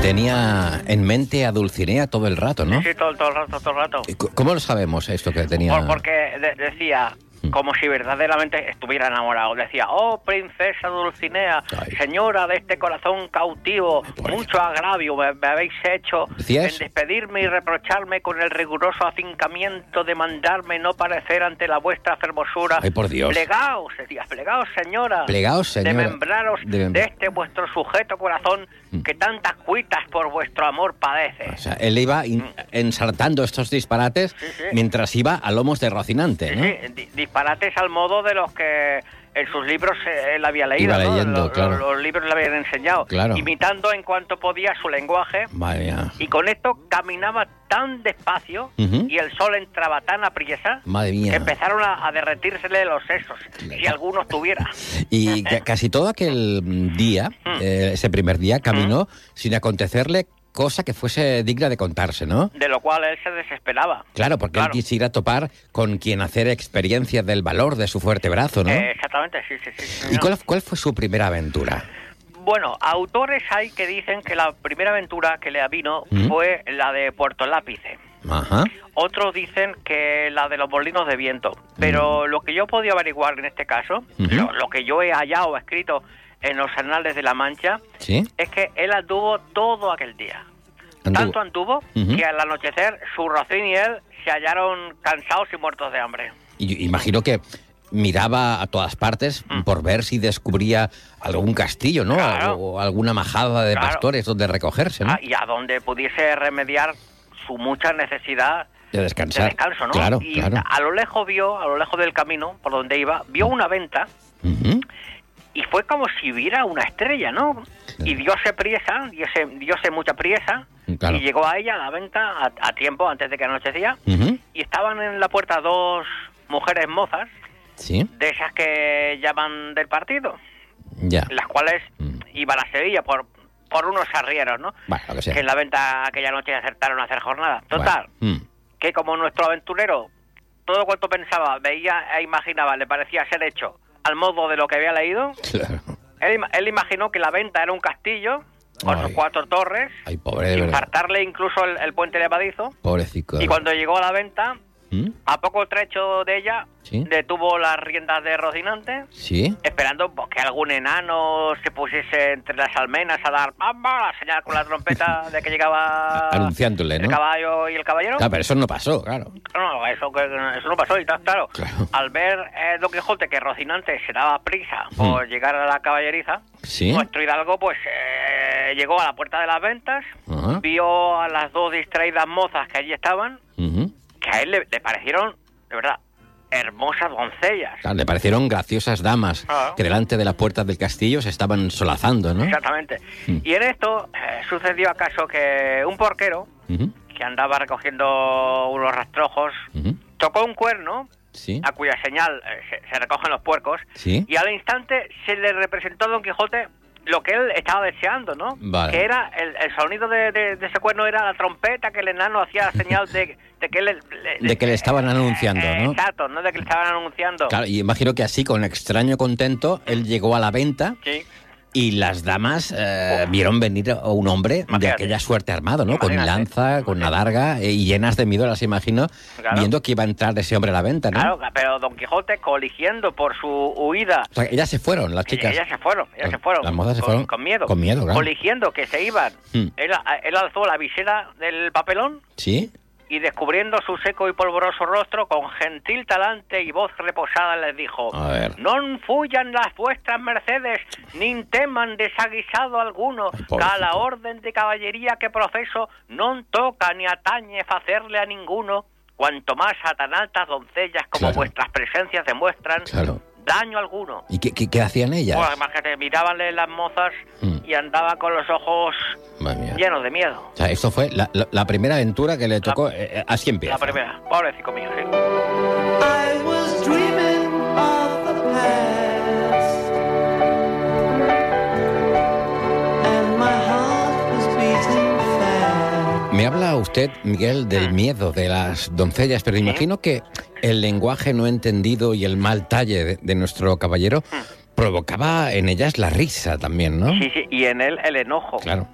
Tenía en mente a Dulcinea todo el rato, ¿no? Sí, todo el rato. ¿Cómo lo sabemos esto que tenía? Porque decía, como si verdaderamente estuviera enamorado. Decía, oh, princesa Dulcinea, Ay. señora de este corazón cautivo, mucho agravio me habéis hecho ¿Decías? en despedirme y reprocharme con el riguroso afincamiento de mandarme no parecer ante la vuestra fermosura. Ay, por Dios. Plegaos, decía, plegaos, señora. Plegaos, señora. Desmembraros de este vuestro sujeto corazón que tantas cuitas por vuestro amor padece. O sea, él iba ensartando estos disparates mientras iba a lomos de Rocinante, ¿no? Sí, disparates al modo de los que en sus libros él había leído, Iba ¿no? leyendo, claro. Los libros le habían enseñado, Claro. imitando en cuanto podía su lenguaje. Madre mía. Y con esto caminaba tan despacio y el sol entraba tan apriesa Madre mía. que empezaron a derretírsele los sesos, si alguno tuviera. Y casi todo aquel día, ese primer día, caminó sin acontecerle cosa que fuese digna de contarse, ¿no? De lo cual él se desesperaba. Claro, porque él quisiera topar con quien hacer experiencia del valor de su fuerte brazo, ¿no? Exactamente, sí. ¿Y cuál fue su primera aventura? Bueno, autores hay que dicen que la primera aventura que le avino fue la de Puerto Lápice. Ajá. Otros dicen que la de los molinos de viento. Pero lo que yo he podido averiguar en este caso, lo que yo he hallado escrito en los anales de la Mancha, ¿Sí? es que él anduvo todo aquel día. Tanto anduvo que al anochecer su Rocín y él se hallaron cansados y muertos de hambre. Y imagino que miraba a todas partes por ver si descubría algún castillo, ¿no? Claro. O alguna majada de pastores donde recogerse, ¿no? Y a donde pudiese remediar su mucha necesidad De descansar. de descanso, ¿no? Claro, y claro. a lo lejos del camino, por donde iba, vio una venta y fue como si viera una estrella, ¿no? Y diose mucha priesa, Claro. y llegó a ella, a la venta, a tiempo, antes de que anochecía, y estaban en la puerta dos mujeres mozas, Sí, de esas que llaman del partido, ya. las cuales iban a Sevilla por unos arrieros, ¿no? Bueno, lo que sea. Que en la venta aquella noche acertaron a hacer jornada. Total, Bueno, que como nuestro aventurero, todo cuanto pensaba, veía e imaginaba, le parecía ser hecho al modo de lo que había leído, claro. él imaginó que la venta era un castillo con sus 4 torres, Ay, pobre de verdad. infartarle incluso el puente levadizo, Pobrecito. y cuando llegó a la venta, a poco trecho de ella, Sí. detuvo las riendas de Rocinante, ¿Sí? esperando pues, que algún enano se pusiese entre las almenas a dar ¡bamba! La señal con la trompeta de que llegaba Anunciándole, el ¿no? caballo y el caballero. Claro, pero eso no pasó, claro. No, eso no pasó, y claro. Claro. Al ver Don Quijote que Rocinante se daba prisa por llegar a la caballeriza, Sí. nuestro hidalgo pues llegó a la puerta de las ventas, Ajá. vio a las dos distraídas mozas que allí estaban, Ujú. que a él le parecieron, de verdad, hermosas doncellas. Claro, le parecieron graciosas damas Claro. que delante de la puerta del castillo se estaban solazando, ¿no? Exactamente. Y en esto sucedió acaso que un porquero Ujú. que andaba recogiendo unos rastrojos tocó un cuerno Sí. a cuya señal se recogen los puercos, Sí. y al instante se le representó a Don Quijote lo que él estaba deseando, ¿no? Vale. Que era el sonido de ese cuerno, era la trompeta que el enano hacía señal de que él... De que le estaban anunciando, ¿no? Exacto, no de que le estaban anunciando. Claro, y imagino que así, con extraño contento, él llegó a la venta Sí. y las damas vieron venir a un hombre de Imagínate. aquella suerte armado, ¿no? Con Imagínate. lanza, con una darga y llenas de miedo, las imagino, Claro. viendo que iba a entrar ese hombre a la venta, ¿no? Claro, pero Don Quijote, coligiendo por su huida... O sea, ellas se fueron, las chicas. Ellas se fueron. Las mozas se fueron con miedo. con miedo, claro. Coligiendo que se iban. Él alzó la visera del papelón ¿Sí? y descubriendo su seco y polvoroso rostro, con gentil talante y voz reposada les dijo: A ver. non fuyan las vuestras mercedes, nin teman desaguisado alguno, Ay, que pobrecito. a la orden de caballería que profeso non toca ni atañe facerle a ninguno, cuanto más a tan altas doncellas como Claro. vuestras presencias demuestran, Claro. daño alguno. ¿Y qué hacían ellas? Pues imagínate, mirabanle las mozas Mm. y andaba con los ojos Madre mía. llenos de miedo. O sea, esto fue la primera aventura que le tocó. Así empieza. La primera, pobrecito mío, sí. I was dreaming of the past, and my heart was beating fast. Me habla usted, Miguel, del miedo de las doncellas, pero imagino que el lenguaje no entendido y el mal talle de nuestro caballero provocaba en ellas la risa también, ¿no? Sí, y en él el enojo. Claro.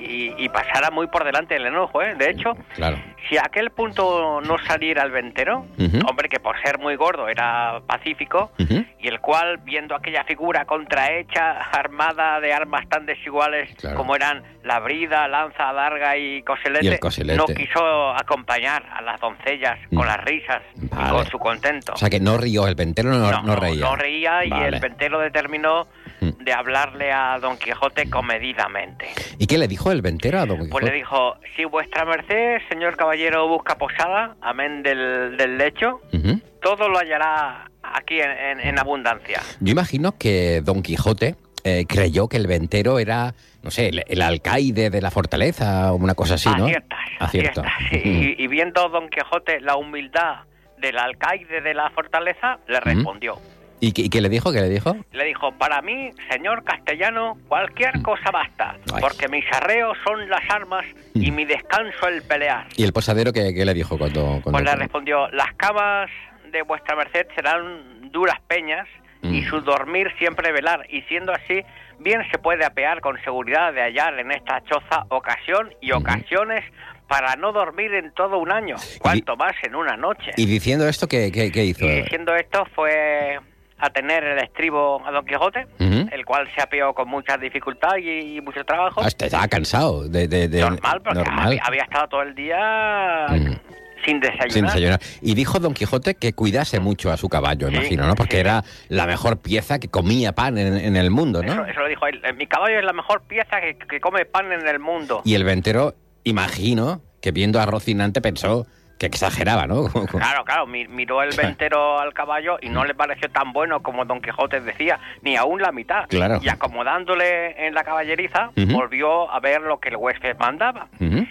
Y pasara muy por delante el enojo, ¿eh? De hecho, Claro. si a aquel punto no saliera el ventero, hombre, que por ser muy gordo era pacífico, y el cual, viendo aquella figura contrahecha, armada de armas tan desiguales Claro. como eran la brida, lanza, adarga y Y el coselete. no quiso acompañar a las doncellas con las risas y Vale. con su contento. O sea, que no rió, el ventero no reía. No reía y Vale. el ventero determinó de hablarle a Don Quijote comedidamente. ¿Y qué le dijo el ventero a Don Quijote? Pues le dijo, si vuestra merced, señor caballero, busca posada, amén del lecho, Ujú. todo lo hallará aquí en abundancia. Yo imagino que Don Quijote creyó que el ventero era, no sé, el alcaide de la fortaleza o una cosa así, ¿no? Aciertas, sí. Y viendo Don Quijote la humildad del alcaide de la fortaleza, le respondió. ¿Y qué le dijo? ¿Qué le dijo? Le dijo, para mí, señor castellano, cualquier cosa basta, Ay. porque mis arreos son las armas y mi descanso el pelear. ¿Y el posadero qué le dijo cuando Pues le respondió, las camas de vuestra merced serán duras peñas y su dormir siempre velar, y siendo así, bien se puede apear con seguridad de hallar en esta choza ocasión y ocasiones para no dormir en todo un año, cuanto más en una noche. Y diciendo esto, ¿qué hizo? Y diciendo esto fue a tener el estribo a Don Quijote, el cual se apeó con mucha dificultad y mucho trabajo. Hasta estaba cansado de Normal, porque había estado todo el día sin desayunar. Sin desayunar. Y dijo Don Quijote que cuidase mucho a su caballo, Sí, imagino, ¿no? Porque sí. era la mejor pieza que comía pan en el mundo, ¿no? Eso lo dijo él. Mi caballo es la mejor pieza que come pan en el mundo. Y el ventero, imagino, que viendo a Rocinante pensó que exageraba, ¿no? Claro, miró el ventero al caballo y no le pareció tan bueno como Don Quijote decía, ni aún la mitad. Claro. Y acomodándole en la caballeriza, volvió a ver lo que el huésped mandaba.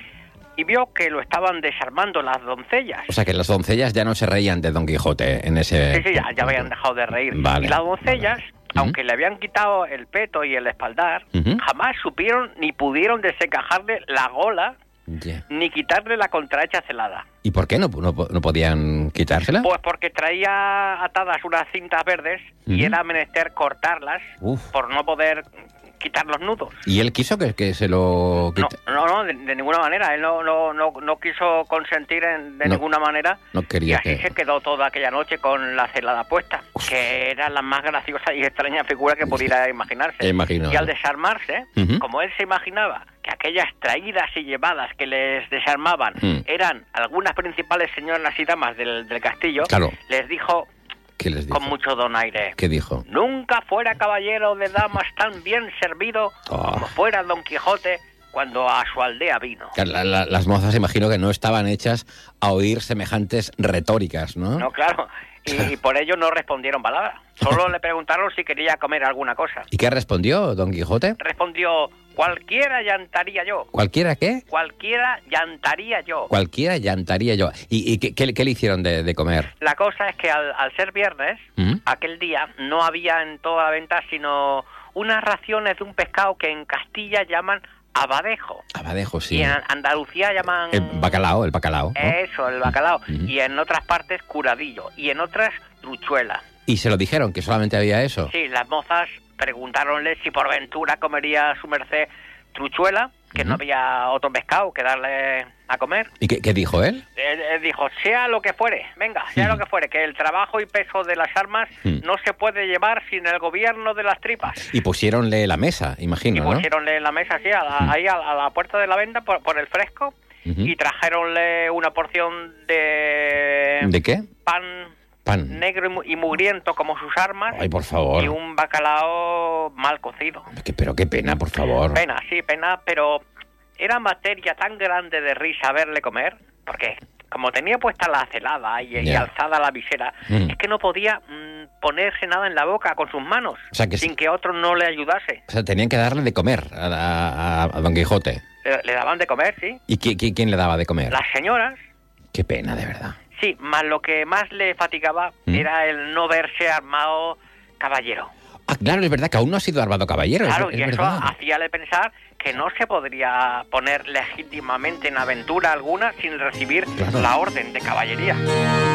Y vio que lo estaban desarmando las doncellas. O sea, que las doncellas ya no se reían de Don Quijote en ese... Sí, ya habían dejado de reír. Vale, Y las doncellas, vale. aunque le habían quitado el peto y el espaldar, jamás supieron ni pudieron desencajarle la gola Ya. ni quitarle la contrahecha celada. ¿Y por qué no podían quitársela? Pues porque traía atadas unas cintas verdes y era menester cortarlas por no poder quitar los nudos. ¿Y él quiso que se lo quitara? No, de ninguna manera. Él no quiso consentir de ninguna manera. No quería y así se quedó toda aquella noche con la celada puesta, que era la más graciosa y extraña figura que pudiera imaginarse. Imagino. Y al desarmarse, como él se imaginaba que aquellas traídas y llevadas que les desarmaban eran algunas principales señoras y damas del castillo, Claro. les dijo... ¿Qué les dijo? Con mucho donaire. ¿Qué dijo? Nunca fuera caballero de damas tan bien servido como fuera Don Quijote cuando a su aldea vino. Las mozas imagino que no estaban hechas a oír semejantes retóricas, ¿no? No, claro. Y por ello no respondieron palabra. Solo le preguntaron si quería comer alguna cosa. ¿Y qué respondió Don Quijote? Respondió, cualquiera llantaría yo. ¿Cualquiera qué? Cualquiera llantaría yo. Cualquiera llantaría yo. ¿Y qué le hicieron de comer? La cosa es que al ser viernes, aquel día no había en toda la venta sino unas raciones de un pescado que en Castilla llaman abadejo. Abadejo, sí. Y en Andalucía llaman... El bacalao, ¿no? Eso, el bacalao. Y en otras partes curadillo. Y en otras truchuela. ¿Y se lo dijeron que solamente había eso? Sí, las mozas preguntáronle si por ventura comería su merced truchuela, que no había otro pescado que darle a comer. ¿Y qué dijo él? Él dijo, sea lo que fuere, venga, sea lo que fuere, que el trabajo y peso de las armas no se puede llevar sin el gobierno de las tripas. Y pusiéronle la mesa, imagino, ¿no? Y pusiéronle la mesa, sí, ahí a la puerta de la venta por el fresco, y trajeronle una porción de... ¿De qué? Pan negro y mugriento como sus armas. Ay, por favor. Y un bacalao mal cocido. Pero qué pena, por favor. Pena, pero era materia tan grande de risa verle comer, porque como tenía puesta la celada y alzada la visera, es que no podía ponerse nada en la boca con sus manos, o sea, sin que otro no le ayudase. O sea, tenían que darle de comer a Don Quijote. Le daban de comer, sí. ¿Y quién le daba de comer? Las señoras. Qué pena, de verdad. Sí, más lo que más le fatigaba era el no verse armado caballero. Ah, claro, es verdad que aún no ha sido armado caballero. Claro, es y eso verdad. hacíale pensar que no se podría poner legítimamente en aventura alguna sin recibir la orden de caballería.